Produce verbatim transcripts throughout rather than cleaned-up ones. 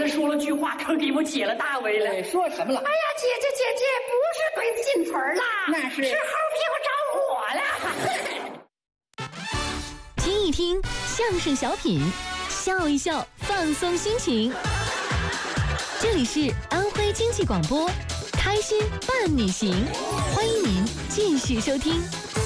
说了句话，可给我解了大围了。 哎，说什么了？ 哎呀，姐姐姐姐，不是鬼子进屯啦， 那是是猴屁股找我了。 听一听相声小品，笑一笑，放松心情。这里是安徽经济广播，开心伴你行，欢迎您继续收听。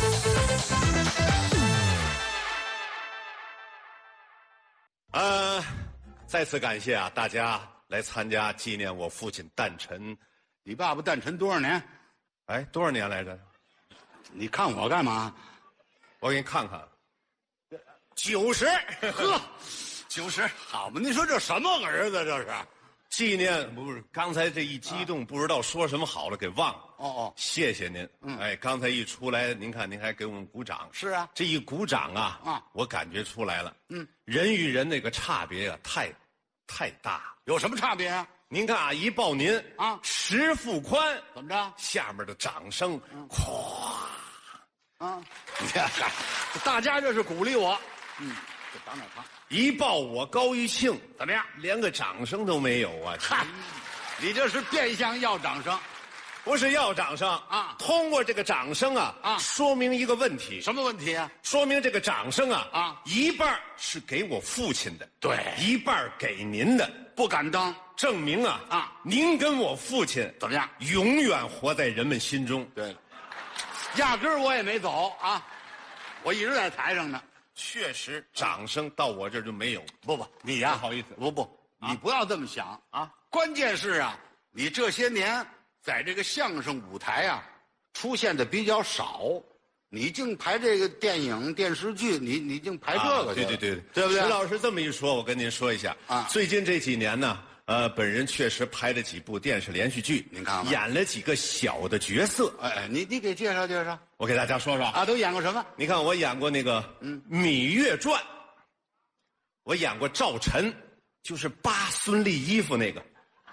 呃，再次感谢啊大家来参加纪念我父亲诞辰。 你爸爸诞辰多少年？ 哎，多少年来着？ 你看我干嘛？ 我给你看看，九十， 呵， 九十， 好嘛！你说这什么儿子这是？ 纪念不是？刚才这一激动，不知道说什么好了，给忘了。 哦哦， 谢谢您。 嗯， 哎，刚才一出来，您看您还给我们鼓掌。 是啊， 这一鼓掌啊， 啊， 我感觉出来了。 嗯， 人与人那个差别啊，太，太大。 有什么差别啊？ 您看啊，一抱您啊， 十腹宽， 怎么着？ 下面的掌声，咵、 嗯，啊，嗨，大家这是鼓励我。嗯，这长长胖。 一抱我高一庆， 怎么样？ 连个掌声都没有啊！ 嗨，你这是变相要掌声， 不是要掌声啊！ 通过这个掌声啊啊， 说明一个问题。 什么问题啊？ 说明这个掌声啊啊， 一半是给我父亲的， 对， 一半给您的， 不敢当， 证明啊啊， 您跟我父亲怎么样？ 永远活在人们心中。 对了，压根儿我也没走啊，我一直在台上呢。 确实，掌声到我这儿就没有。 不不，你呀， 不好意思， 不不，你不要这么想啊。关键是啊，你这些年在这个相声舞台啊，出现的比较少。你净排这个电影、电视剧，你你净排这个、 啊，对对对， 对不对？ 石老师这么一说，我跟您说一下啊， 最近这几年呢，呃，本人确实拍了几部电视连续剧， 您看看， 演了几个小的角色。 哎，你你给介绍介绍， 我给大家说说啊，都演过什么？ 你看，我演过那个嗯《芈月传》，我演过赵晨，就是扒孙俪衣服那个。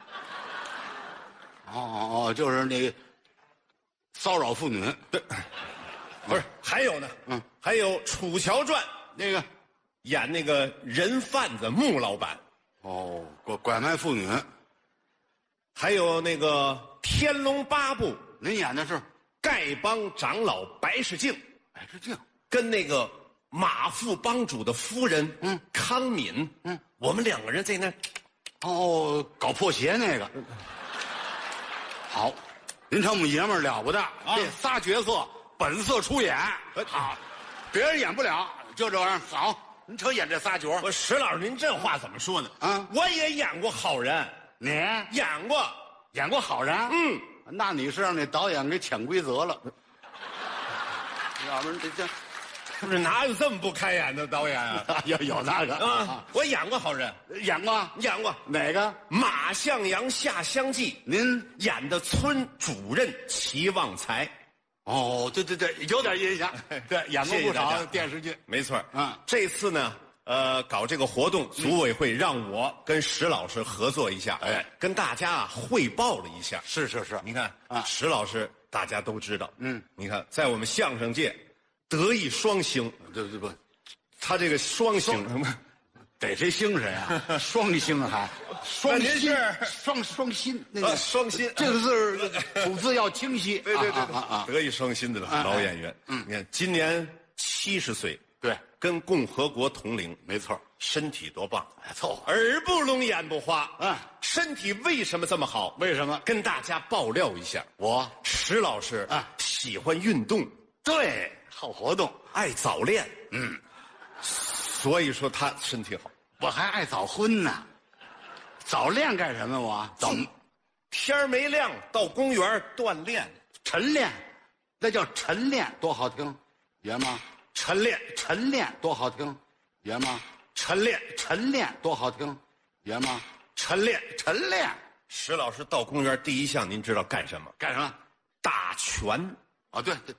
哦哦哦，就是那个骚扰妇女。 对，不是，还有呢，嗯，还有《楚乔传》 那个演那个人贩子穆老板。 哦，拐拐卖妇女。 还有那个《天龙八部》， 您演的是丐帮长老白世敬， 白世敬跟那个马副帮主的夫人，嗯，康敏，嗯，我们两个人在那， 哦，搞破鞋那个。好，您这么爷们儿了不得，啊、这仨角色本色出演啊，别人演不了，就这玩意儿好。您瞅演这仨角， 我石老师，您这话怎么说呢？啊，我也演过好人， 你演过， 演过好人，嗯，那你是让那导演给潜规则了，要不然这这。 不是哪有这么不开眼的导演啊？ 有有那个啊！我演过好人， 演过演过哪个？ 马向阳下乡记， 您演的村主任齐旺财。 哦，对对对，有点印象。对，演过不少电视剧， 没错。 嗯， 这次呢，呃，搞这个活动，组委会让我跟石老师合作一下，哎，跟大家啊汇报了一下。 是是是， 你看啊， 石老师大家都知道， 嗯， 你看在我们相声界。德艺双星， 对对不， 他这个双星， 逮谁星谁啊？双星还双心，双双心那个双心， 这个字吐字要清晰。 对对对啊，德艺双馨的老演员。嗯，你看今年七十岁， 对， 跟共和国同龄， 没错， 身体多棒， 凑合。 耳不聋眼不花， 嗯， 身体为什么这么好？ 为什么？ 跟大家爆料一下， 我石老师啊喜欢运动， 对。好活动， 爱早恋，嗯，所以说他身体好。 我还爱早婚呢，早恋干什么？我早天没亮到公园锻炼， 晨练，那叫晨练，多好听，爷们儿。 晨练， 晨练多好听，爷们儿。 晨练， 晨练多好听，爷们儿。 晨练， 晨练。 石老师到公园第一项，您知道干什么？ 干什么？ 打拳。 啊，对对，